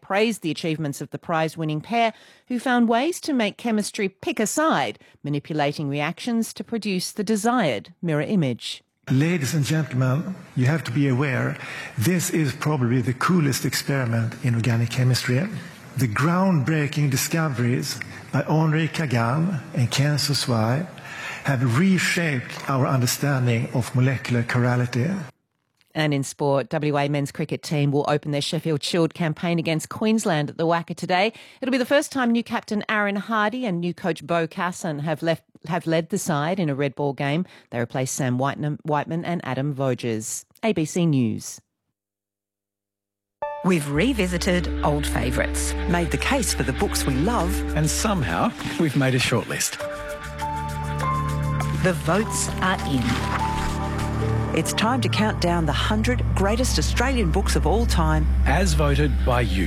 praised the achievements of the prize-winning pair, who found ways to make chemistry pick a side, manipulating reactions to produce the desired mirror image. Ladies and gentlemen, you have to be aware, this is probably the coolest experiment in organic chemistry. The groundbreaking discoveries by Henri Kagan and Ken Soswai have reshaped our understanding of molecular chirality. And in sport, WA men's cricket team will open their Sheffield Shield campaign against Queensland at the WACA today. It'll be the first time new captain Aaron Hardy and new coach Bo Casson have led the side in a red ball game. They replace Sam Whiteman and Adam Voges. ABC News. We've revisited old favourites, made the case for the books we love, and somehow we've made a shortlist. The votes are in. It's time to count down the 100 greatest Australian books of all time, as voted by you.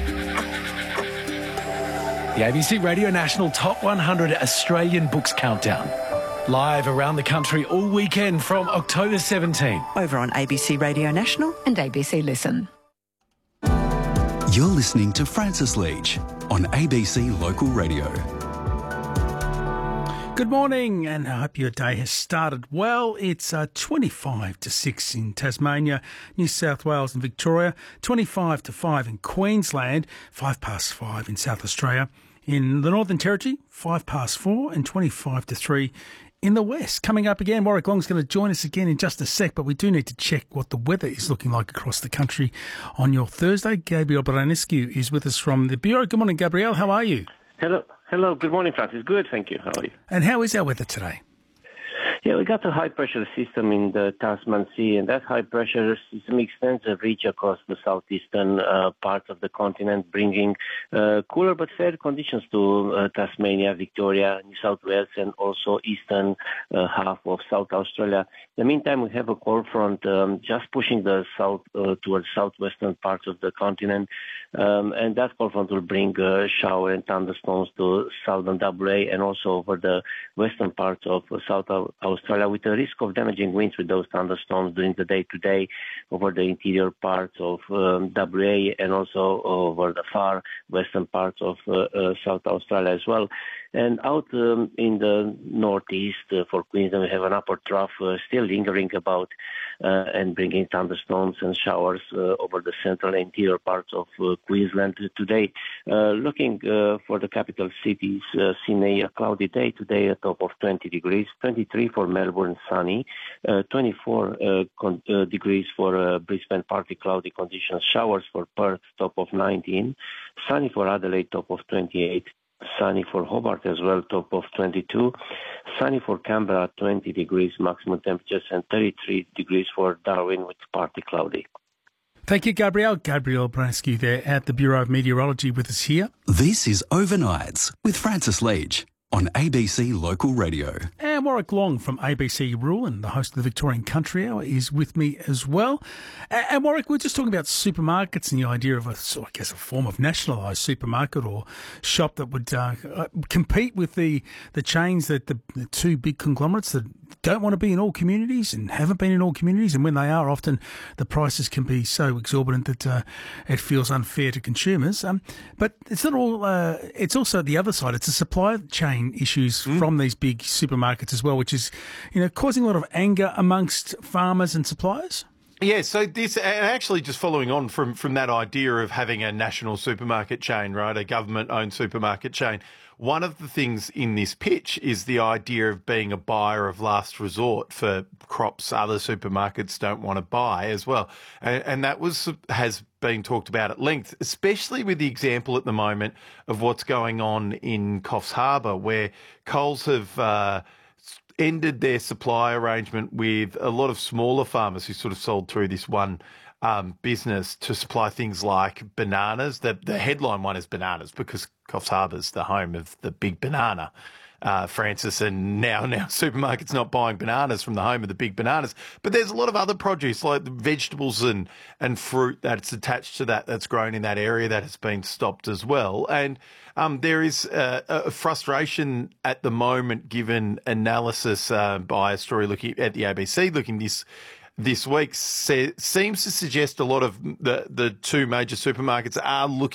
The ABC Radio National Top 100 Australian Books Countdown. Live around the country all weekend from October 17. Over on ABC Radio National and ABC Listen. You're listening to Francis Leach on ABC Local Radio. Good morning, and I hope your day has started well. It's 25 to 6 in Tasmania, New South Wales and Victoria, 25 to 5 in Queensland, 5 past 5 in South Australia. In the Northern Territory, 5 past 4 and 25 to 3 in the west. Coming up again, Warwick Long's going to join us again in just a sec, but we do need to check what the weather is looking like across the country on your Thursday. Gabriel Branescu is with us from the Bureau. Good morning, Gabriel. How are you? Hello. Good morning, Francis. Good, thank you. How are you? And how is our weather today? Yeah, we got a high-pressure system in the Tasman Sea, and that high-pressure system extends a reach across the southeastern part of the continent, bringing cooler but fair conditions to Tasmania, Victoria, New South Wales, and also eastern half of South Australia. In the meantime, we have a cold front just pushing the south towards southwestern parts of the continent, and that cold front will bring shower and thunderstorms to southern WA and also over the western parts of South Australia, with a risk of damaging winds with those thunderstorms during the day today over the interior parts of WA and also over the far western parts of South Australia as well. And out in the northeast for Queensland, we have an upper trough still lingering about and bringing thunderstorms and showers over the central and interior parts of Queensland today. Looking for the capital cities, Sydney, a cloudy day today, a top of 20 degrees, 23 for Melbourne, sunny, 24 degrees for Brisbane, partly cloudy conditions, showers for Perth, top of 19, sunny for Adelaide, top of 28, sunny for Hobart as well, top of 22, sunny for Canberra, 20 degrees maximum temperatures, and 33 degrees for Darwin with partly cloudy. Thank you, Gabriel. Gabriel Branescu there at the Bureau of Meteorology with us here. This is Overnights with Francis Leach on ABC Local Radio. And Warwick Long from ABC Rural and the host of the Victorian Country Hour is with me as well. And Warwick, we're just talking about supermarkets and the idea of a form of nationalised supermarket or shop that would compete with the chains, that the two big conglomerates that don't want to be in all communities and haven't been in all communities, and when they are, often the prices can be so exorbitant that it feels unfair to consumers. But it's not all. It's also the other side. It's the supply chain issues from these big supermarkets as well, which is, causing a lot of anger amongst farmers and suppliers. Yeah, so this, and actually just following on from that idea of having a national supermarket chain, right, a government-owned supermarket chain, one of the things in this pitch is the idea of being a buyer of last resort for crops other supermarkets don't want to buy as well. And that has been talked about at length, especially with the example at the moment of what's going on in Coffs Harbour, where Coles have ended their supply arrangement with a lot of smaller farmers who sort of sold through this one business to supply things like bananas. The headline one is bananas because Coffs Harbour's the home of the big banana, Francis, and now supermarkets not buying bananas from the home of the big bananas. But there's a lot of other produce like the vegetables and fruit that's attached to that's grown in that area that has been stopped as well. And there is a frustration at the moment, given analysis by a story looking at the ABC this week seems to suggest a lot of the two major supermarkets are looking